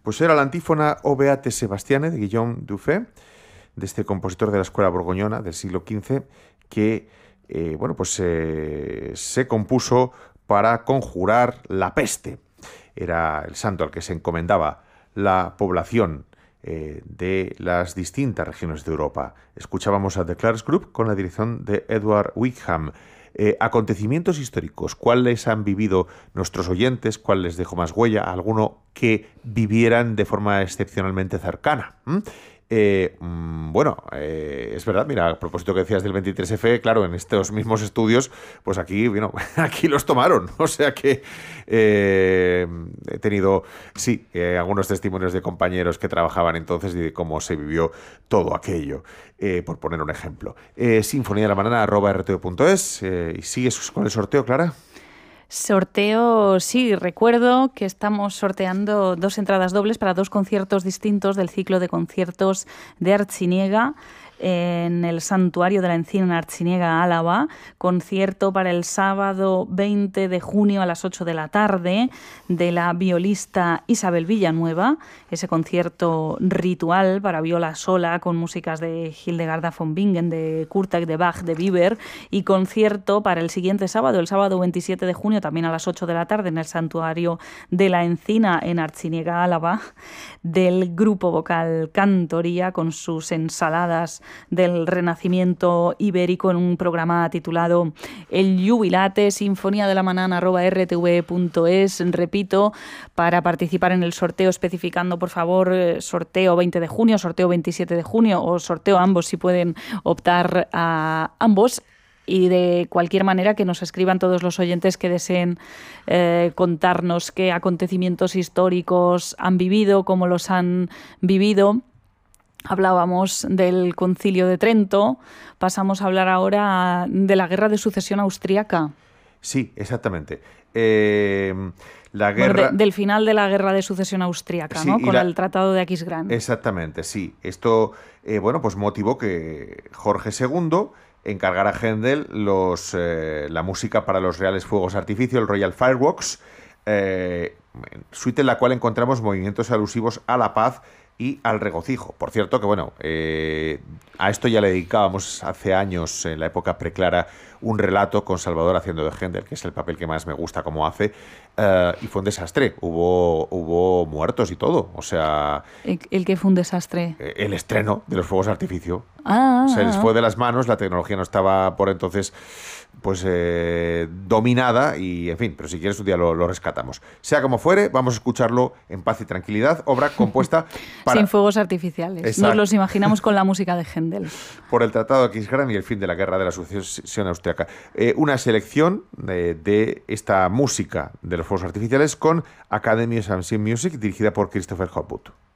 Pues era la antífona O Beate Sebastiane de Guillaume Dufay, de este compositor de la escuela borgoñona del siglo XV, que se compuso para conjurar la peste. Era el santo al que se encomendaba la población de las distintas regiones de Europa. Escuchábamos a The Clarks Group con la dirección de Edward Wickham. Acontecimientos históricos, ¿cuáles han vivido nuestros oyentes? ¿Cuál les dejó más huella? ¿Alguno que vivieran de forma excepcionalmente cercana? Es verdad, mira, a propósito que decías del 23F, claro, en estos mismos estudios, pues aquí los tomaron. O sea que he tenido, algunos testimonios de compañeros que trabajaban entonces y de cómo se vivió todo aquello, por poner un ejemplo. sinfoniadelamanana@rtv.es. ¿Y sigues con el sorteo, Clara? Sorteo, sí, recuerdo que estamos sorteando 2 entradas dobles para 2 conciertos distintos del ciclo de conciertos de Artziniega en el Santuario de la Encina en Artziniega, Álava. Concierto para el sábado 20 de junio a las 8 de la tarde de la violista Isabel Villanueva. Ese concierto ritual para viola sola con músicas de Hildegarda von Bingen, de Kurtak, de Bach, de Biber. Y concierto para el siguiente sábado, el sábado 27 de junio, también a las 8 de la tarde en el Santuario de la Encina en Artziniega, Álava, del grupo vocal Cantoría con sus ensaladas del Renacimiento ibérico en un programa titulado El Jubilate, sinfoniadelamanana@rtv.es. Repito, para participar en el sorteo, especificando por favor sorteo 20 de junio, sorteo 27 de junio o sorteo ambos, si pueden optar a ambos. Y de cualquier manera que nos escriban todos los oyentes que deseen contarnos qué acontecimientos históricos han vivido, cómo los han vivido. Hablábamos del Concilio de Trento, pasamos a hablar ahora de la Guerra de Sucesión Austríaca. Sí, exactamente. La guerra... del final de la Guerra de Sucesión Austríaca, sí, ¿no? Con el Tratado de Aquisgrán. Exactamente, sí. Esto motivó que Jorge II encargara a Händel la música para los Reales Fuegos Artificios, el Royal Fireworks, suite en la cual encontramos movimientos alusivos a la paz y al regocijo. Por cierto que, a esto ya le dedicábamos hace años, en la época preclara, un relato con Salvador haciendo de Händel, que es el papel que más me gusta cómo hace, y fue un desastre. Hubo muertos y todo. O sea... ¿El qué fue un desastre? El estreno de los fuegos artificios. Se les Ah. fue de las manos, la tecnología no estaba por entonces dominada y, en fin, pero si quieres un día lo rescatamos. Sea como fuere, vamos a escucharlo en paz y tranquilidad, obra compuesta para... Sin fuegos artificiales. Exacto. Nos los imaginamos con la música de Händel. Por el Tratado de Aquisgrán y el fin de la Guerra de la Sucesión Austriaca. Una selección de esta música de los fuegos artificiales con Academy of Science Music, dirigida por Christopher Hopwood.